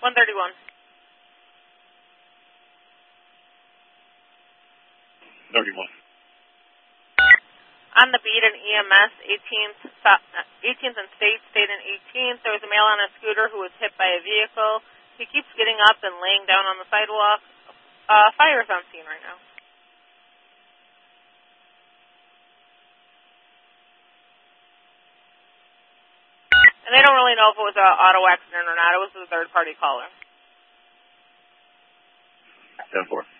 131. On the beat in EMS, 18th and State and 18th, there was a male on a scooter who was hit by a vehicle. He keeps getting up and laying down on the sidewalk. Fire is on scene right now. And they don't really know if it was an auto accident or not. It was a third-party caller. 10-4.